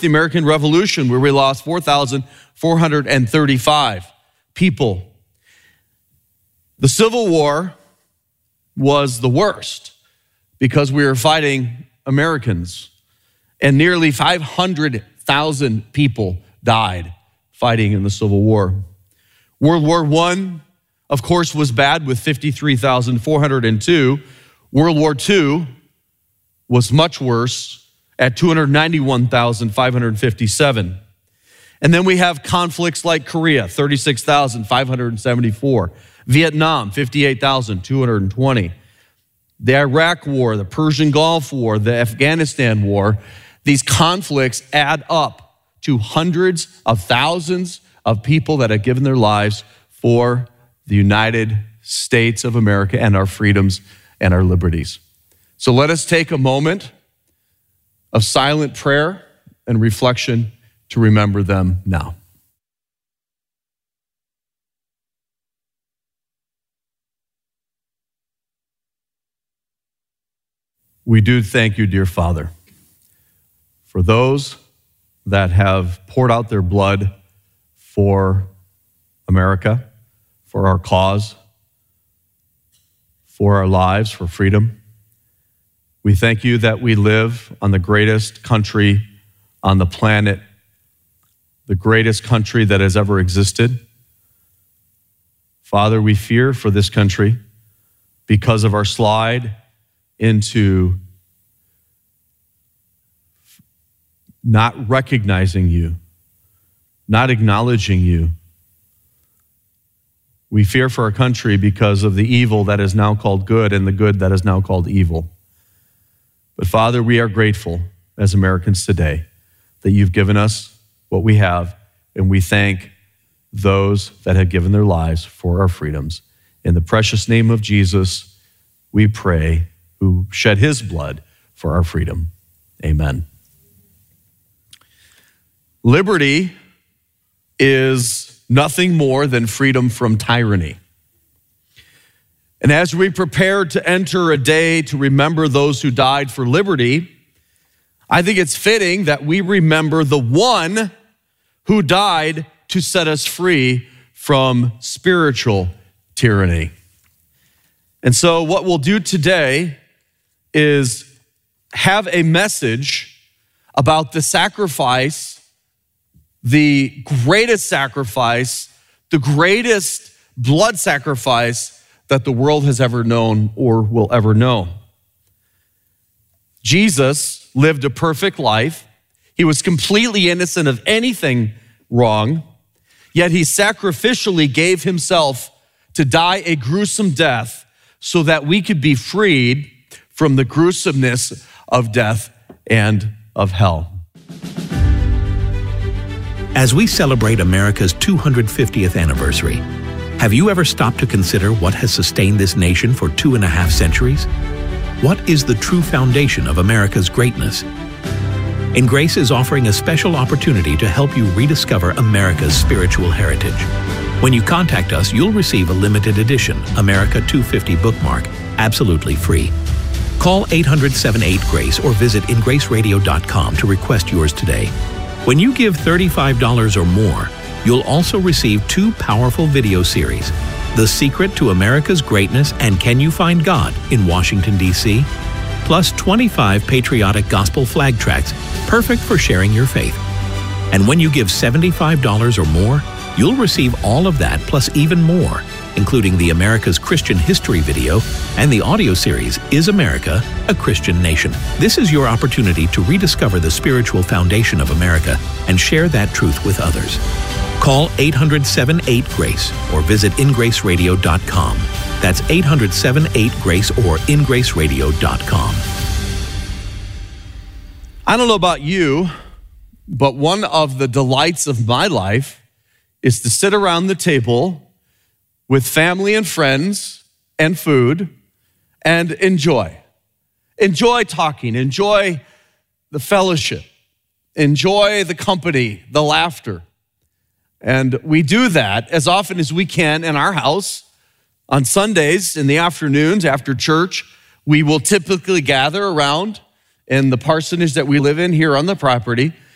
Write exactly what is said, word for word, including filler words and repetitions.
the American Revolution, where we lost four thousand four hundred thirty-five people. The Civil War was the worst because we were fighting Americans, and nearly five hundred thousand people died fighting in the Civil War. World War One, of course, was bad with fifty-three thousand four hundred two. World War Two was much worse at two hundred ninety-one thousand five hundred fifty-seven. And then we have conflicts like Korea, thirty-six thousand five hundred seventy-four. Vietnam, fifty-eight thousand two hundred twenty. The Iraq War, the Persian Gulf War, the Afghanistan War. These conflicts add up to hundreds of thousands of people that have given their lives for the United States of America and our freedoms and our liberties. So let us take a moment of silent prayer and reflection to remember them now. We do thank you, dear Father, for those that have poured out their blood for America, for our cause, for our lives, for freedom. We thank you that we live on the greatest country on the planet, the greatest country that has ever existed. Father, we fear for this country because of our slide into not recognizing you, not acknowledging you. We fear for our country because of the evil that is now called good and the good that is now called evil. But Father, we are grateful as Americans today that you've given us what we have, and we thank those that have given their lives for our freedoms. In the precious name of Jesus, we pray, who shed his blood for our freedom. Amen. Liberty is nothing more than freedom from tyranny. And as we prepare to enter a day to remember those who died for liberty, I think it's fitting that we remember the one who died to set us free from spiritual tyranny. And so what we'll do today is have a message about the sacrifice, the greatest sacrifice, the greatest blood sacrifice that the world has ever known or will ever know. Jesus lived a perfect life. He was completely innocent of anything wrong, yet he sacrificially gave himself to die a gruesome death so that we could be freed from the gruesomeness of death and of hell. As we celebrate America's two hundred fiftieth anniversary, have you ever stopped to consider what has sustained this nation for two and a half centuries? What is the true foundation of America's greatness? In Grace is offering a special opportunity to help you rediscover America's spiritual heritage. When you contact us, you'll receive a limited edition America two fifty bookmark, absolutely free. Call eight hundred, seven eight, GRACE or visit in grace radio dot com to request yours today. When you give thirty-five dollars or more, you'll also receive two powerful video series, The Secret to America's Greatness and Can You Find God in Washington, D C, plus twenty-five patriotic gospel flag tracts, perfect for sharing your faith. And when you give seventy-five dollars or more, you'll receive all of that plus even more, including the America's Christian History video and the audio series, Is America a Christian Nation? This is your opportunity to rediscover the spiritual foundation of America and share that truth with others. Call eight hundred, seven eight, GRACE or visit in grace radio dot com. That's eight hundred, seven eight, GRACE or in grace radio dot com. I don't know about you, but one of the delights of my life is to sit around the table with family and friends and food and enjoy. Enjoy talking, enjoy the fellowship, enjoy the company, the laughter. And we do that as often as we can in our house. On Sundays in the afternoons after church, we will typically gather around in the parsonage that we live in here on the property,